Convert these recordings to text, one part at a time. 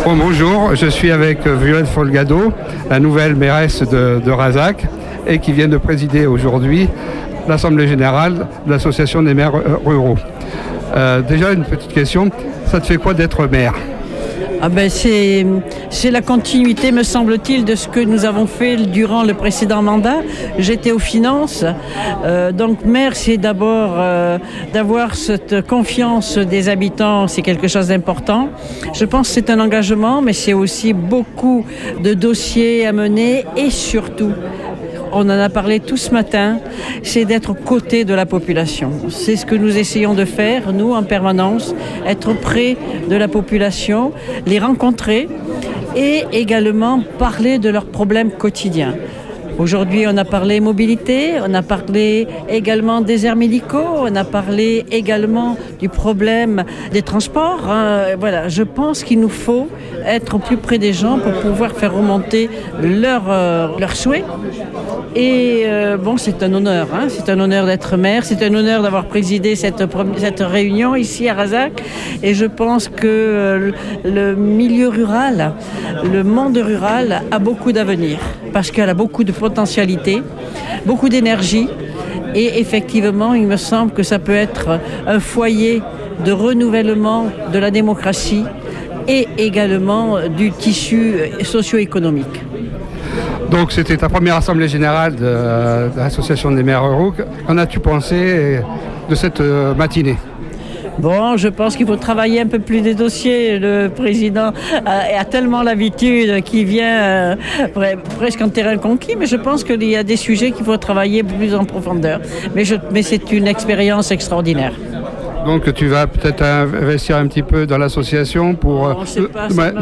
Bon, bonjour, je suis avec Violette Folgado, la nouvelle mairesse de Razac, et qui vient de présider aujourd'hui l'Assemblée générale de l'Association des maires ruraux. Déjà, une petite question, ça te fait quoi d'être maire ? C'est la continuité, me semble-t-il, de ce que nous avons fait durant le précédent mandat. J'étais aux finances. Donc maire, c'est d'abord d'avoir cette confiance des habitants, c'est quelque chose d'important. Je pense que c'est un engagement, mais c'est aussi beaucoup de dossiers à mener et surtout, on en a parlé tout ce matin, c'est d'être aux côtés de la population. C'est ce que nous essayons de faire, nous, en permanence, être près de la population, les rencontrer et également parler de leurs problèmes quotidiens. Aujourd'hui, on a parlé mobilité, on a parlé également des déserts médicaux, on a parlé également du problème des transports. Voilà, je pense qu'il nous faut être au plus près des gens pour pouvoir faire remonter leurs souhaits. Et c'est un honneur, c'est un honneur d'être maire, c'est un honneur d'avoir présidé cette réunion ici à Razac. Et je pense que le milieu rural, le monde rural a beaucoup d'avenir parce qu'elle a beaucoup de potentialité, beaucoup d'énergie. Et effectivement, il me semble que ça peut être un foyer de renouvellement de la démocratie et également du tissu socio-économique. Donc c'était ta première assemblée générale de l'Association des maires ruraux. Qu'en as-tu pensé de cette matinée ? Bon, je pense qu'il faut travailler un peu plus des dossiers. Le président a tellement l'habitude qu'il vient presque en terrain conquis, mais je pense qu'il y a des sujets qu'il faut travailler plus en profondeur. Mais c'est une expérience extraordinaire. Donc tu vas peut-être investir un petit peu dans l'association pour... Non, c'est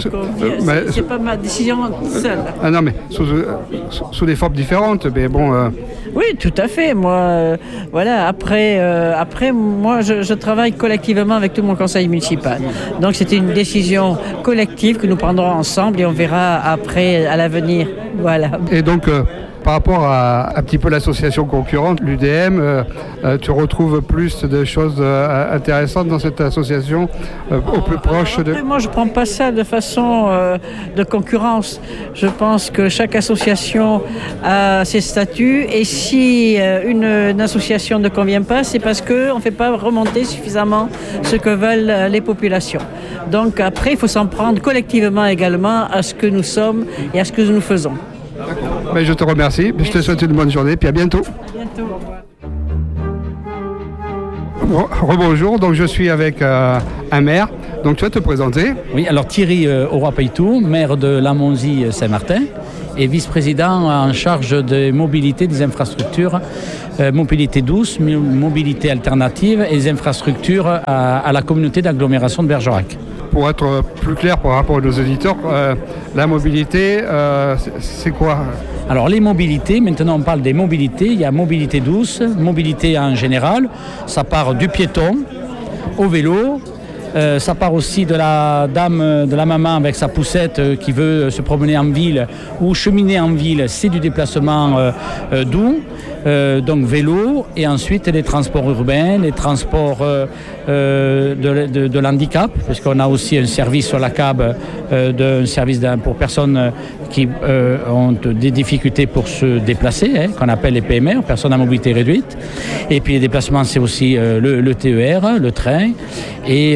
pas ma décision seule. Ah non, mais sous des formes différentes, mais bon... Oui, tout à fait. Moi, après, moi, je travaille collectivement avec tout mon conseil municipal. Donc c'était une décision collective que nous prendrons ensemble et on verra après, à l'avenir. Voilà. Et donc... par rapport à un petit peu l'association concurrente, l'UDM, tu retrouves plus de choses intéressantes dans cette association, au plus proche de... Moi, je ne prends pas ça de façon de concurrence. Je pense que chaque association a ses statuts et si une association ne convient pas, c'est parce qu'on ne fait pas remonter suffisamment ce que veulent les populations. Donc après, il faut s'en prendre collectivement également à ce que nous sommes et à ce que nous faisons. Mais je te remercie, je te souhaite une bonne journée, puis à bientôt. Rebonjour, donc je suis avec un maire, donc tu vas te présenter. Oui, alors Thierry Auroi-Peytou, maire de Lamonzie-Saint-Martin et vice-président en charge des mobilités, des infrastructures, mobilité douce, mobilité alternative et des infrastructures à la communauté d'agglomération de Bergerac. Pour être plus clair par rapport à nos auditeurs, la mobilité, c'est quoi ? Alors les mobilités, maintenant on parle des mobilités, il y a mobilité douce, mobilité en général, ça part du piéton au vélo, ça part aussi de la dame, de la maman avec sa poussette qui veut se promener en ville ou cheminer en ville, c'est du déplacement doux. Donc vélo et ensuite les transports urbains, les transports de l'handicap, parce qu'on a aussi un service sur la CAB, un service pour personnes qui ont des difficultés pour se déplacer, qu'on appelle les PMR, personnes à mobilité réduite. Et puis les déplacements, c'est aussi le TER, le train. Et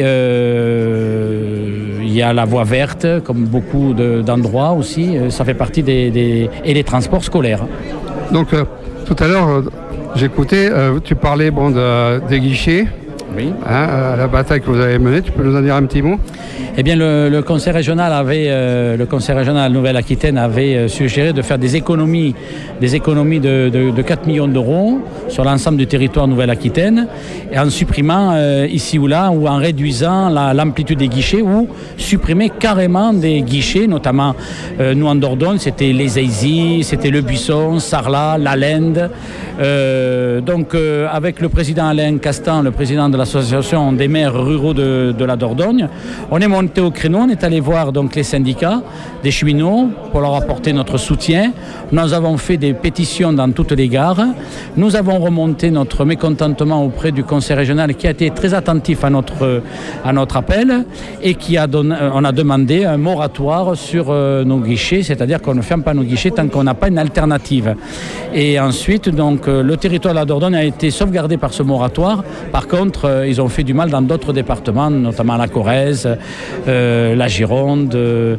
il y a la voie verte, comme beaucoup d'endroits aussi. Ça fait partie et les transports scolaires. Donc, tout à l'heure, j'écoutais, tu parlais des guichets. Oui. La bataille que vous avez menée, tu peux nous en dire un petit mot ? Eh bien, le conseil régional Nouvelle-Aquitaine avait suggéré de faire des économies de 4 millions d'euros sur l'ensemble du territoire Nouvelle-Aquitaine, et en supprimant ici ou là, ou en réduisant l'amplitude des guichets, ou supprimer carrément des guichets, notamment nous en Dordogne, c'était les Aizy, c'était le Buisson, Sarlat, la Lende. Donc, avec le président Alain Castan, le président de l'association des maires ruraux de la Dordogne. On est monté au créneau, on est allé voir donc les syndicats des cheminots pour leur apporter notre soutien. Nous avons fait des pétitions dans toutes les gares. Nous avons remonté notre mécontentement auprès du conseil régional qui a été très attentif à notre appel et on a demandé un moratoire sur nos guichets, c'est-à-dire qu'on ne ferme pas nos guichets tant qu'on n'a pas une alternative. Et ensuite, donc, le territoire de la Dordogne a été sauvegardé par ce moratoire. Par contre, ils ont fait du mal dans d'autres départements, notamment la Corrèze, la Gironde,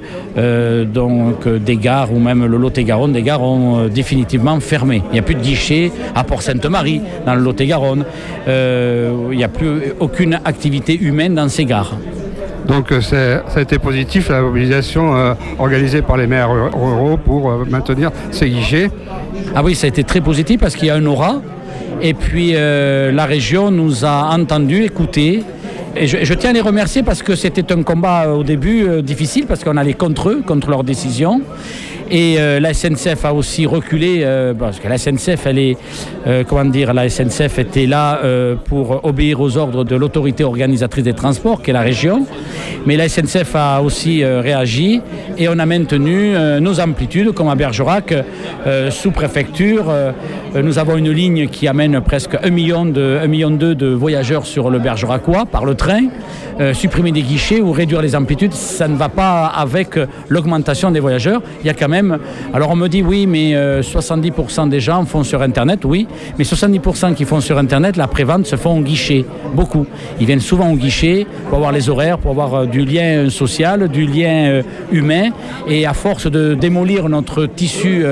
donc des gares ou même le Lot-et-Garonne. Des gares ont définitivement fermé. Il n'y a plus de guichets à Port-Sainte-Marie, dans le Lot-et-Garonne. Il n'y a plus aucune activité humaine dans ces gares. Donc ça a été positif, la mobilisation organisée par les maires ruraux pour maintenir ces guichets. Ah oui, ça a été très positif parce qu'il y a un aura. Et puis la région nous a entendus, écoutés. Et je tiens à les remercier parce que c'était un combat au début difficile parce qu'on allait contre eux, contre leurs décisions. Et la SNCF a aussi reculé parce que la SNCF, la SNCF était là pour obéir aux ordres de l'autorité organisatrice des transports, qui est la région. Mais la SNCF a aussi réagi et on a maintenu nos amplitudes, comme à Bergerac, sous préfecture. Nous avons une ligne qui amène presque 1,2 million de voyageurs sur le Bergeracois par le train. Supprimer des guichets ou réduire les amplitudes, ça ne va pas avec l'augmentation des voyageurs. Il y a quand même... Alors on me dit oui, mais 70% des gens font sur Internet, oui, mais 70% qui font sur Internet, la prévente se font au guichet, beaucoup. Ils viennent souvent au guichet pour avoir les horaires, pour avoir du lien social, du lien humain, et à force de démolir notre tissu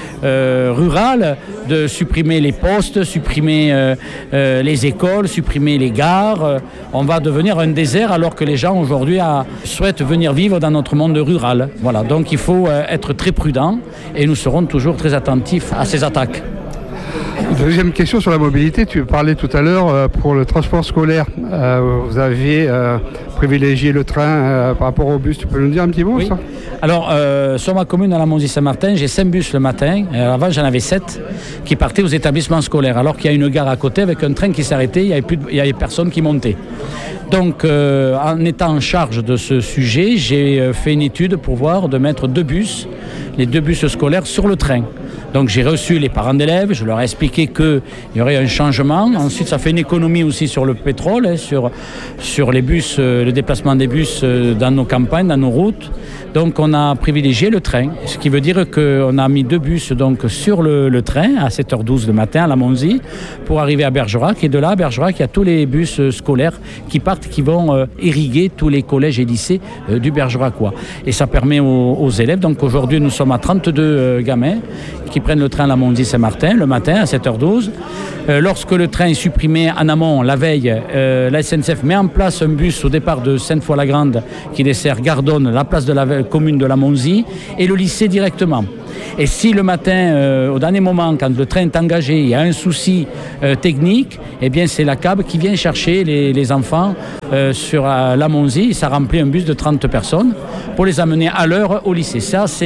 rural, de supprimer les postes, supprimer les écoles, supprimer les gares, on va devenir un désert alors que les gens aujourd'hui souhaitent venir vivre dans notre monde rural. Voilà, donc il faut être très prudent et nous serons toujours très attentifs à ces attaques. Deuxième question sur la mobilité, tu parlais tout à l'heure pour le transport scolaire. Vous aviez privilégié le train par rapport au bus, tu peux nous dire un petit mot oui. Ça ? Alors, sur ma commune à la Monzie-Saint-Martin, j'ai 5 bus le matin. Avant, j'en avais 7 qui partaient aux établissements scolaires. Alors qu'il y a une gare à côté avec un train qui s'arrêtait, il n'y avait personne qui montait. Donc, en étant en charge de ce sujet, j'ai fait une étude pour voir de mettre 2 bus, les 2 bus scolaires sur le train. Donc j'ai reçu les parents d'élèves, je leur ai expliqué qu'il y aurait un changement. Ensuite, ça fait une économie aussi sur le pétrole, sur les bus, le déplacement des bus dans nos campagnes, dans nos routes. Donc on a privilégié le train, ce qui veut dire qu'on a mis 2 bus donc, sur le train à 7h12 le matin à la Monzie pour arriver à Bergerac. Et de là, à Bergerac, il y a tous les bus scolaires qui partent, qui vont irriguer tous les collèges et lycées du Bergeracois. Et ça permet aux élèves, donc aujourd'hui nous sommes à 32 gamins qui prennent le train à la Monzie-Saint-Martin le matin à 7h12. Lorsque le train est supprimé en amont, la veille, la SNCF met en place un bus au départ de Sainte-Foy-la-Grande qui dessert Gardonne, la place de la commune de la Monzie et le lycée directement. Et si le matin, au dernier moment, quand le train est engagé, il y a un souci technique, eh bien c'est la CAB qui vient chercher les enfants sur la Monzie. Ça remplit un bus de 30 personnes pour les amener à l'heure au lycée. Ça, c'est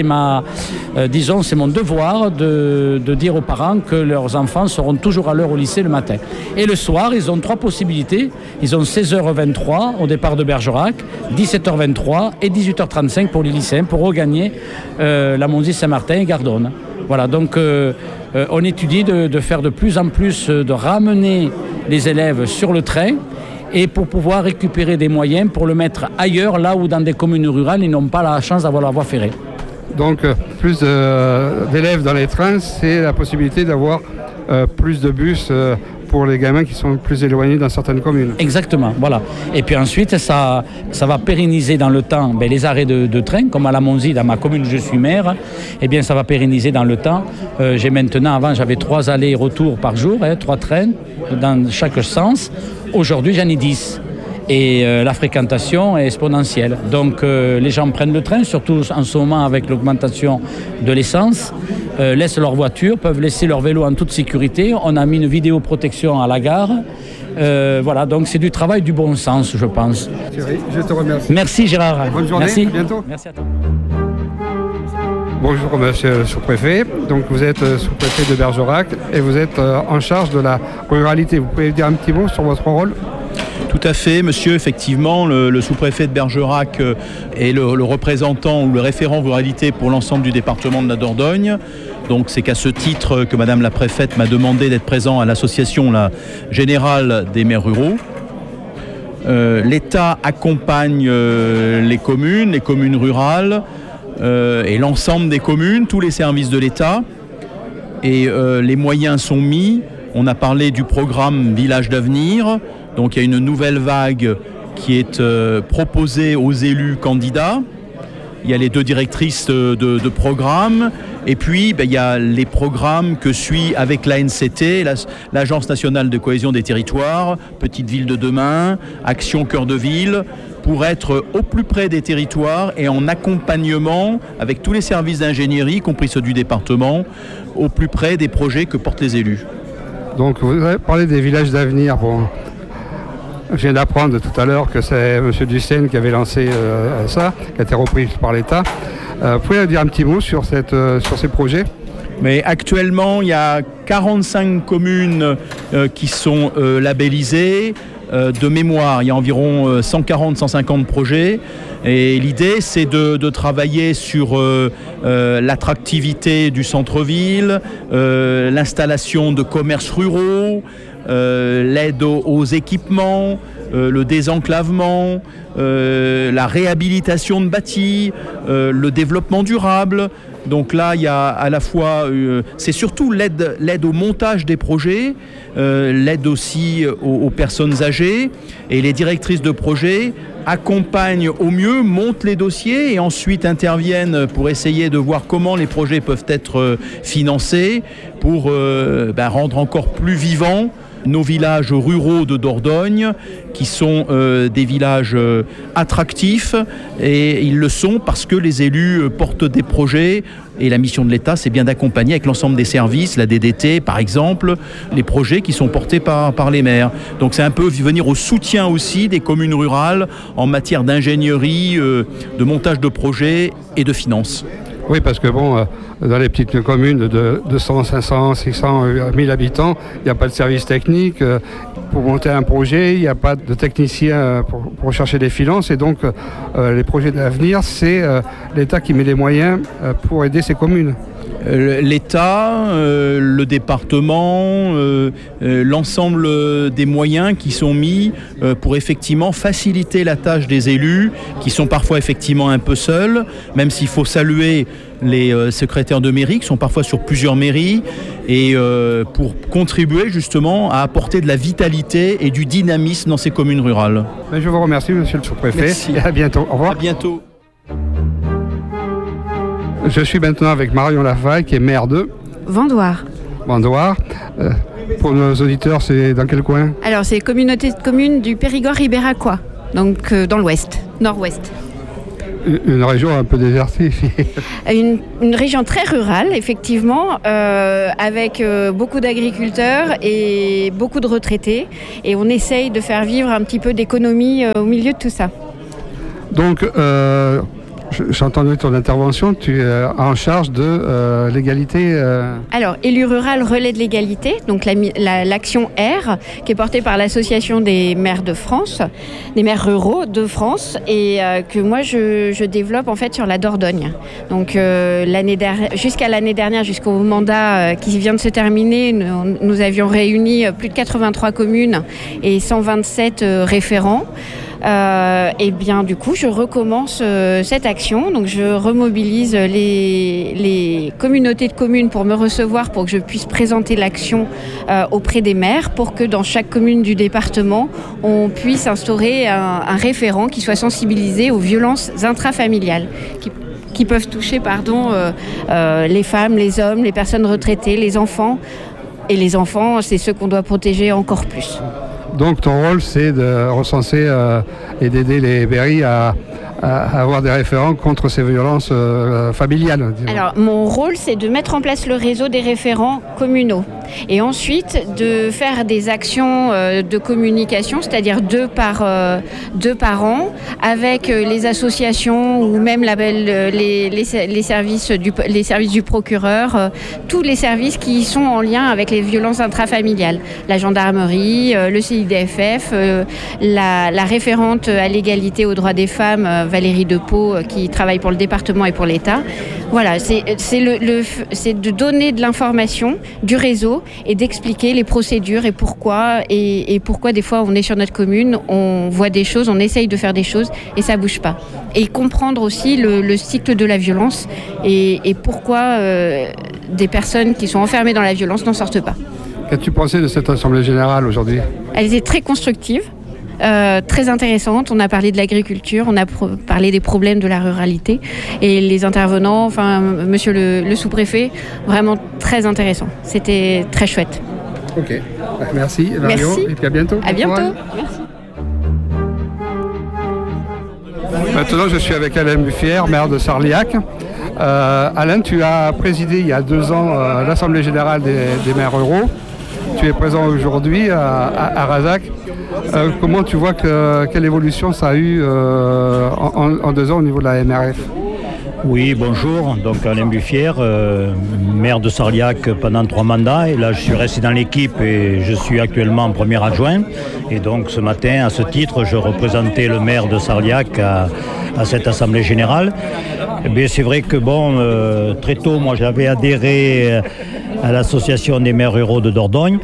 c'est mon devoir de dire aux parents que leurs enfants seront toujours à l'heure au lycée le matin. Et le soir, ils ont 3 possibilités. Ils ont 16h23 au départ de Bergerac, 17h23 et 18h35 pour les lycéens pour regagner la Monzie-Saint-Martin et Gardonne. Voilà, donc on étudie de faire de plus en plus, de ramener les élèves sur le train et pour pouvoir récupérer des moyens pour le mettre ailleurs, là où dans des communes rurales, ils n'ont pas la chance d'avoir la voie ferrée. Donc plus d'élèves dans les trains, c'est la possibilité d'avoir plus de bus pour les gamins qui sont plus éloignés dans certaines communes. Exactement, voilà. Et puis ensuite, ça va pérenniser dans le temps les arrêts de train, comme à la Monzie, dans ma commune où je suis maire. Eh bien, ça va pérenniser dans le temps. J'ai maintenant, avant, j'avais 3 allers-retours par jour, 3 trains dans chaque sens. Aujourd'hui, j'en ai 10. Et la fréquentation est exponentielle. Donc les gens prennent le train, surtout en ce moment avec l'augmentation de l'essence, laissent leur voiture, peuvent laisser leur vélo en toute sécurité. On a mis une vidéoprotection à la gare. Voilà, donc c'est du travail du bon sens, je pense. Thierry, je te remercie. Merci Gérard. Bonne journée, merci. À bientôt. Merci à toi. Bonjour monsieur le sous-préfet, donc vous êtes sous-préfet de Bergerac et vous êtes en charge de la ruralité. Vous pouvez dire un petit mot sur votre rôle ? Tout à fait, monsieur. Effectivement, le sous-préfet de Bergerac est le représentant ou le référent ruralité pour l'ensemble du département de la Dordogne. Donc c'est qu'à ce titre que madame la préfète m'a demandé d'être présent à l'association générale des maires ruraux. L'État accompagne les communes rurales et l'ensemble des communes, tous les services de l'État. Et les moyens sont mis. On a parlé du programme Village d'avenir. Donc il y a une nouvelle vague qui est proposée aux élus candidats. Il y a les 2 directrices de programme. Et puis, il y a les programmes que suit avec l'ANCT, l'Agence nationale de cohésion des territoires, Petite Ville de demain, Action Cœur de Ville, pour être au plus près des territoires et en accompagnement avec tous les services d'ingénierie, y compris ceux du département, au plus près des projets que portent les élus. Donc, vous avez parlé des villages d'avenir. Bon, je viens d'apprendre tout à l'heure que c'est M. Dussène qui avait lancé ça, qui a été repris par l'État. Vous pouvez dire un petit mot sur ces projets ? Mais actuellement, il y a 45 communes qui sont labellisées. De mémoire, il y a environ 140-150 projets. Et l'idée, c'est de travailler sur l'attractivité du centre-ville, l'installation de commerces ruraux, l'aide aux équipements, le désenclavement, la réhabilitation de bâtis, le développement durable. Donc là, il y a à la fois, c'est surtout l'aide au montage des projets, l'aide aussi aux personnes âgées, et les directrices de projets accompagnent au mieux, montent les dossiers et ensuite interviennent pour essayer de voir comment les projets peuvent être financés pour rendre encore plus vivants nos villages ruraux de Dordogne, qui sont des villages attractifs, et ils le sont parce que les élus portent des projets, et la mission de l'État, c'est bien d'accompagner avec l'ensemble des services, la DDT par exemple, les projets qui sont portés par les maires. Donc c'est un peu venir au soutien aussi des communes rurales en matière d'ingénierie, de montage de projets et de finances. Oui, parce que dans les petites communes de 200, 500, 600, 1000 habitants, il n'y a pas de service technique. Pour monter un projet, il n'y a pas de technicien pour chercher des finances. Et donc, les projets d'avenir, c'est l'État qui met les moyens pour aider ces communes. L'État, le département, l'ensemble des moyens qui sont mis pour effectivement faciliter la tâche des élus qui sont parfois effectivement un peu seuls, même s'il faut saluer les secrétaires de mairie qui sont parfois sur plusieurs mairies et pour contribuer justement à apporter de la vitalité et du dynamisme dans ces communes rurales. Je vous remercie, monsieur le sous-préfet. Merci. Et à bientôt. Au revoir. À bientôt. Je suis maintenant avec Marion Lafaille, qui est maire de Vendoire. Pour nos auditeurs, c'est dans quel coin ? Alors, c'est communauté de communes du Périgord ibéracois, donc dans l'ouest, nord-ouest. Une région un peu désertifiée. Une région très rurale, effectivement, avec beaucoup d'agriculteurs et beaucoup de retraités. Et on essaye de faire vivre un petit peu d'économie au milieu de tout ça. Donc, j'ai entendu ton intervention, tu es en charge de l'égalité. Alors, élu rural relais de l'égalité, donc l'action R, qui est portée par l'association des maires de France, des maires ruraux de France, et que moi je développe en fait sur la Dordogne. Donc jusqu'à l'année dernière, jusqu'au mandat qui vient de se terminer, nous avions réuni plus de 83 communes et 127 référents. Et bien du coup je recommence cette action, donc je remobilise les communautés de communes pour me recevoir, pour que je puisse présenter l'action auprès des maires, pour que dans chaque commune du département on puisse instaurer un référent qui soit sensibilisé aux violences intrafamiliales qui peuvent toucher les femmes, les hommes, les personnes retraitées, les enfants. Et les enfants, c'est ceux qu'on doit protéger encore plus. Donc ton rôle, c'est de recenser et d'aider les mairies à à avoir des référents contre ces violences familiales. Disons. Alors, mon rôle, c'est de mettre en place le réseau des référents communaux et ensuite de faire des actions de communication, c'est-à-dire deux par an, avec les associations ou même les services du procureur, tous les services qui sont en lien avec les violences intrafamiliales. La gendarmerie, le CIDFF, la référente à l'égalité aux droits des femmes, Valérie Depeau, qui travaille pour le département et pour l'État. Voilà, c'est de donner de l'information, du réseau et d'expliquer les procédures et pourquoi des fois on est sur notre commune, on voit des choses, on essaye de faire des choses et ça bouge pas. Et comprendre aussi le cycle de la violence et pourquoi des personnes qui sont enfermées dans la violence n'en sortent pas. Qu'as-tu pensé de cette Assemblée Générale aujourd'hui ? Elle était très constructive. Très intéressante, on a parlé de l'agriculture, on a parlé des problèmes de la ruralité et les intervenants, monsieur le sous-préfet, vraiment très intéressant, c'était très chouette. Ok, merci Marion. Merci. Et puis à bientôt. À bientôt. Merci. Maintenant je suis avec Alain Buffière, maire de Sarliac. Alain, tu as présidé il y a 2 ans l'Assemblée Générale des maires ruraux. Tu es présent aujourd'hui à Razac. Comment tu vois quelle évolution ça a eu en 2 ans au niveau de la MRF ? Oui, bonjour. Donc Alain Buffière, maire de Sarliac pendant 3 mandats. Et là, je suis resté dans l'équipe et je suis actuellement premier adjoint. Et donc ce matin, à ce titre, je représentais le maire de Sarliac à cette Assemblée Générale. Eh bien, c'est vrai que très tôt, moi, j'avais adhéré à l'association des maires ruraux de Dordogne.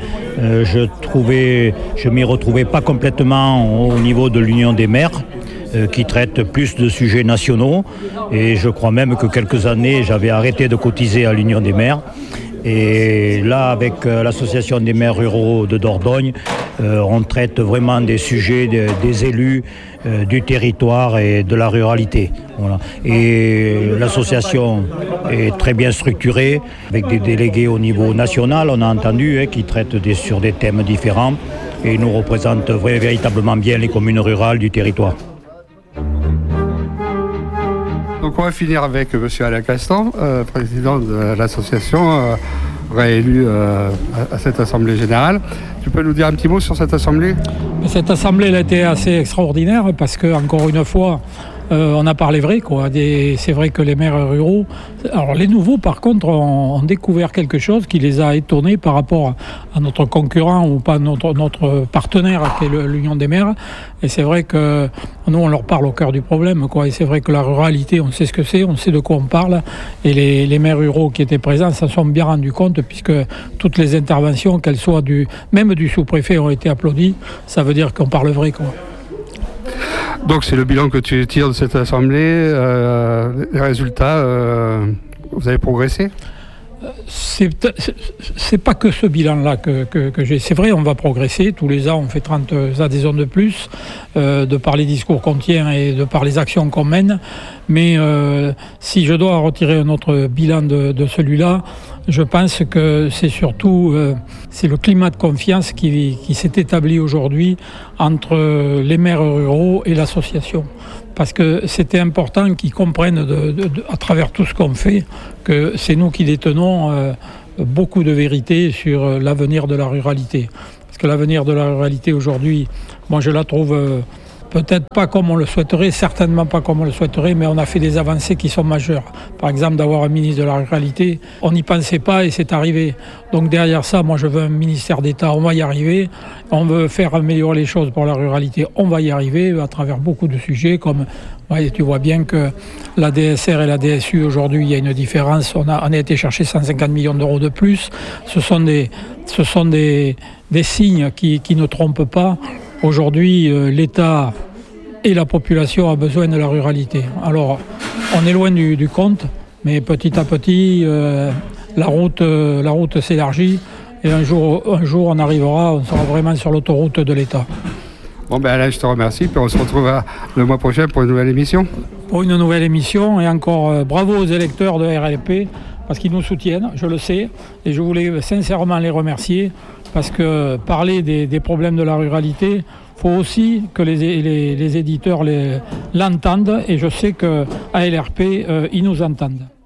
Je m'y retrouvais pas complètement au niveau de l'Union des maires, qui traite plus de sujets nationaux. Et je crois même que quelques années, j'avais arrêté de cotiser à l'Union des maires. Et là, avec l'association des maires ruraux de Dordogne, on traite vraiment des sujets des élus, du territoire et de la ruralité. Voilà. Et l'association est très bien structurée, avec des délégués au niveau national, on a entendu, qui traitent sur des thèmes différents et nous représentent véritablement bien les communes rurales du territoire. Donc on va finir avec M. Alain Castan, président de l'association, réélu à cette Assemblée Générale. Tu peux nous dire un petit mot sur cette Assemblée ? Cette Assemblée elle a été assez extraordinaire parce que, encore une fois, on a parlé vrai, quoi. C'est vrai que les maires ruraux, alors les nouveaux par contre ont découvert quelque chose qui les a étonnés par rapport à notre concurrent ou pas notre partenaire qui est l'Union des maires. Et c'est vrai que nous on leur parle au cœur du problème, quoi. Et c'est vrai que la ruralité, on sait ce que c'est, on sait de quoi on parle. Et les maires ruraux qui étaient présents s'en sont bien rendus compte puisque toutes les interventions, qu'elles soient même du sous-préfet, ont été applaudies. Ça veut dire qu'on parle vrai, quoi. Donc c'est le bilan que tu tires de cette assemblée, les résultats, vous avez progressé ? C'est pas que ce bilan-là que j'ai. C'est vrai, on va progresser. Tous les ans, on fait 30 adhésions de plus, de par les discours qu'on tient et de par les actions qu'on mène. Mais si je dois retirer un autre bilan de celui-là, je pense que c'est surtout c'est le climat de confiance qui s'est établi aujourd'hui entre les maires ruraux et l'association. Parce que c'était important qu'ils comprennent à travers tout ce qu'on fait que c'est nous qui détenons beaucoup de vérité sur l'avenir de la ruralité. Parce que l'avenir de la ruralité aujourd'hui, moi je la trouve peut-être pas comme on le souhaiterait, certainement pas comme on le souhaiterait, mais on a fait des avancées qui sont majeures. Par exemple, d'avoir un ministre de la ruralité, on n'y pensait pas et c'est arrivé. Donc derrière ça, moi je veux un ministère d'État, on va y arriver. On veut faire améliorer les choses pour la ruralité, on va y arriver à travers beaucoup de sujets comme... Tu vois bien que la DSR et la DSU, aujourd'hui, il y a une différence. On a été chercher 150 millions d'euros de plus. Ce sont des signes qui ne trompent pas. Aujourd'hui, l'État et la population ont besoin de la ruralité. Alors, on est loin du compte, mais petit à petit, la route s'élargit. Et un jour, on arrivera, on sera vraiment sur l'autoroute de l'État. Bon ben Alain, je te remercie, puis on se retrouvera le mois prochain pour une nouvelle émission. Pour une nouvelle émission, et encore bravo aux électeurs de RLP, parce qu'ils nous soutiennent, je le sais, et je voulais sincèrement les remercier, parce que parler des problèmes de la ruralité, faut aussi que les éditeurs l'entendent, et je sais qu'à LRP, ils nous entendent.